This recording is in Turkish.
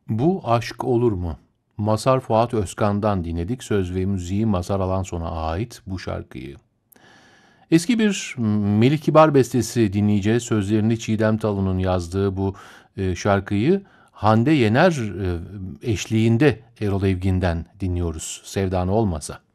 Bu aşk olur mu? Mazhar Fuat Özkan'dan dinledik. Söz ve müziği Mazhar Alanson'a ait bu şarkıyı. Eski bir Melih Kibar bestesi dinleyeceğiz. Sözlerini Çiğdem Talun'un yazdığı bu şarkıyı Hande Yener eşliğinde Erol Evgin'den dinliyoruz. Sevdan olmasa.